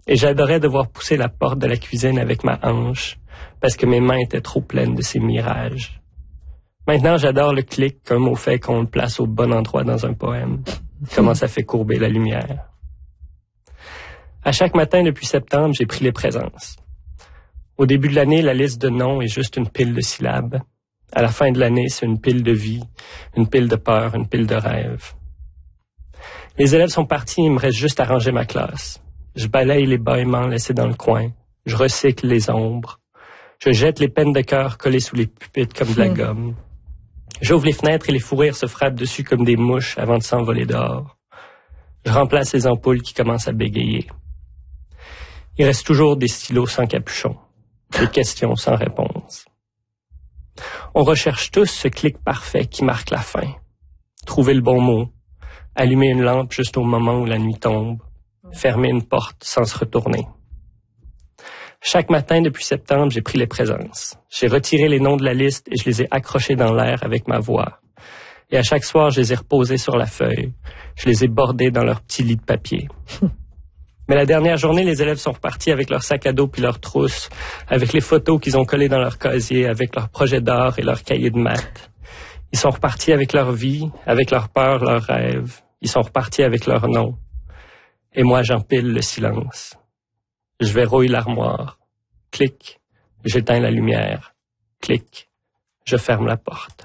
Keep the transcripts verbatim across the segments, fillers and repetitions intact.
Et j'adorais devoir pousser la porte de la cuisine avec ma hanche parce que mes mains étaient trop pleines de ces mirages. Maintenant, j'adore le clic comme au fait qu'on le place au bon endroit dans un poème. Comment ça fait courber la lumière. À chaque matin depuis septembre, j'ai pris les présences. Au début de l'année, la liste de noms est juste une pile de syllabes. À la fin de l'année, c'est une pile de vie, une pile de peur, une pile de rêves. Les élèves sont partis, il me reste juste à ranger ma classe. Je balaye les bâillements laissés dans le coin. Je recycle les ombres. Je jette les peines de cœur collées sous les pupitres comme de la gomme. J'ouvre les fenêtres et les fous rires se frappent dessus comme des mouches avant de s'envoler dehors. Je remplace les ampoules qui commencent à bégayer. Il reste toujours des stylos sans capuchon, des questions sans réponse. On recherche tous ce clic parfait qui marque la fin. Trouver le bon mot, allumer une lampe juste au moment où la nuit tombe, fermer une porte sans se retourner. Chaque matin depuis septembre, j'ai pris les présences. J'ai retiré les noms de la liste et je les ai accrochés dans l'air avec ma voix. Et à chaque soir, je les ai reposés sur la feuille. Je les ai bordés dans leur petit lit de papier. Mais la dernière journée, les élèves sont repartis avec leur sac à dos puis leurs trousses, avec les photos qu'ils ont collées dans leur casier, avec leurs projets d'art et leurs cahiers de maths. Ils sont repartis avec leur vie, avec leurs peurs, leurs rêves. Ils sont repartis avec leurs noms. Et moi, j'empile le silence. Je verrouille l'armoire. Clic. J'éteins la lumière. Clic. Je ferme la porte.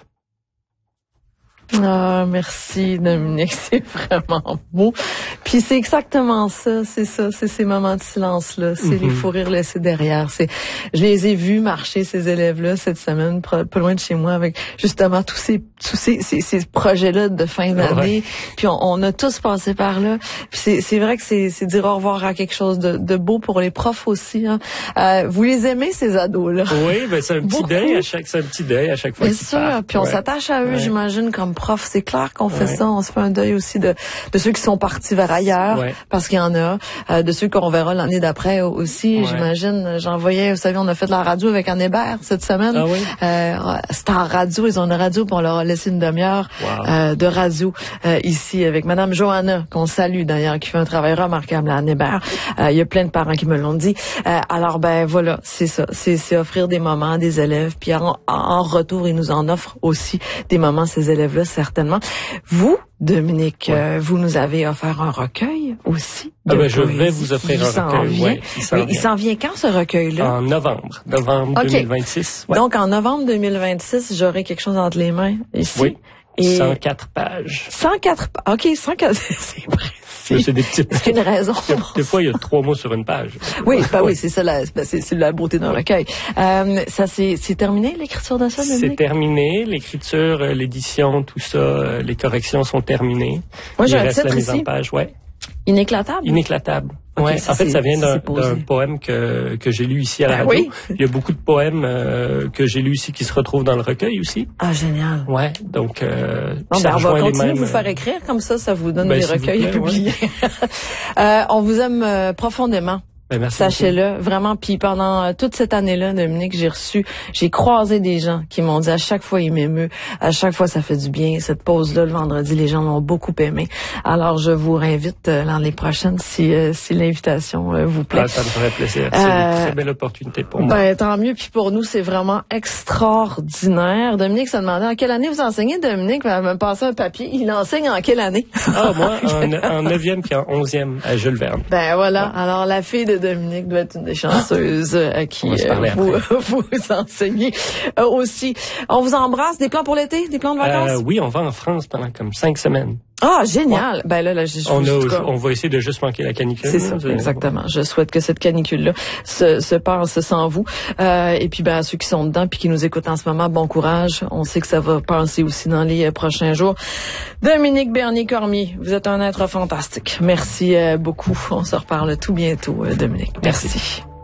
Ah, merci Dominique, c'est vraiment beau. Puis c'est exactement ça, c'est ça, c'est ces moments de silence-là, c'est mm-hmm. les fous rires laissés derrière. C'est, je les ai vus marcher, ces élèves-là, cette semaine, pas loin de chez moi, avec justement tous ces tous ces, ces, ces projets-là de fin d'année. Ouais. Puis on, on a tous passé par là. Puis c'est, c'est vrai que c'est, c'est dire au revoir à quelque chose de, de beau pour les profs aussi. Hein. Euh, vous les aimez, ces ados-là? Oui, ben c'est un petit Beaucoup. deuil à chaque, c'est un petit deuil à chaque fois. Bien sûr, partent. Puis on ouais. s'attache à eux, ouais. j'imagine, comme prof, c'est clair qu'on fait ouais. ça. On se fait un deuil aussi de de ceux qui sont partis vers ailleurs, ouais. parce qu'il y en a, euh, de ceux qu'on verra l'année d'après aussi. Ouais. J'imagine. J'en voyais, vous savez, on a fait de la radio avec Anne Hébert cette semaine. Ah oui. Euh, c'était en radio, ils ont une radio, puis on leur a laissé une demi-heure wow. euh, de radio euh, ici avec Madame Johanna, qu'on salue d'ailleurs, qui fait un travail remarquable à Anne Hébert. Euh, il y a plein de parents qui me l'ont dit. Euh, alors ben voilà, c'est ça, c'est, c'est offrir des moments à des élèves, puis en, en retour, ils nous en offrent aussi des moments ces élèves-là certainement. Vous, Dominique, ouais. euh, vous nous avez offert un recueil aussi. Ah ben, je vais vous offrir un recueil. Ouais, il s'en, oui, il s'en vient quand, ce recueil-là? En novembre. Novembre okay. deux mille vingt-six. Ouais. Donc, en novembre deux mille vingt-six, j'aurai quelque chose entre les mains ici. Oui. Et cent quatre pages. cent quatre pages. OK, cent quatre. C'est précis. C'est des petites. C'est une raison. Des fois, il y a trois mots sur une page. Oui, bah oui, c'est ça, la, c'est, c'est la beauté d'un recueil. Euh, ça, c'est, c'est terminé, l'écriture de ça, Dominique? C'est terminé. L'écriture, l'édition, tout ça, les corrections sont terminées. Moi, j'ai il un reste titre la mise ici. en page, ouais. Inéclatable? Inéclatable. Okay, ouais. Ça, en fait, ça vient d'un, d'un poème que que j'ai lu ici à la ben radio. Oui. Il y a beaucoup de poèmes euh, que j'ai lus ici qui se retrouvent dans le recueil aussi. Ah, génial. Ouais, donc euh, non, ça ben, on va continuer mêmes, de vous faire écrire, comme ça, ça vous donne ben, des recueils à publier. Ouais. euh, on vous aime euh, profondément. Ben, merci Sachez-le, beaucoup. Vraiment. Puis pendant euh, toute cette année-là, Dominique, j'ai reçu, j'ai croisé des gens qui m'ont dit à chaque fois il m'émeut, à chaque fois ça fait du bien. Cette pause-là, le vendredi, les gens l'ont beaucoup aimé. Alors je vous réinvite euh, l'année prochaine si euh, si l'invitation euh, vous plaît. Ah, ça me ferait plaisir. C'est euh, une très belle opportunité pour moi. Ben tant mieux. Puis pour nous, c'est vraiment extraordinaire. Dominique se demandait en quelle année vous enseignez. Dominique va me passer un papier. Il enseigne en quelle année? Ah moi, en neuvième puis en onzième à Jules Verne. Ben voilà. Ouais. Alors la fille de Dominique doit être une des chanceuses à qui euh, vous, vous enseignez euh, aussi. On vous embrasse. Des plans pour l'été? Des plans de vacances? Euh, oui, on va en France pendant comme cinq semaines. Ah, génial! Ouais. Ben là, là, je, je, on, je, a, je, on va essayer de juste manquer la canicule. C'est ça, exactement. Je souhaite que cette canicule-là se, se passe sans vous. Euh, et puis, ben, à ceux qui sont dedans puis qui nous écoutent en ce moment, bon courage. On sait que ça va passer aussi dans les euh, prochains jours. Dominique Bernier-Cormier, vous êtes un être fantastique. Merci euh, beaucoup. On se reparle tout bientôt, euh, Dominique. Merci. Merci.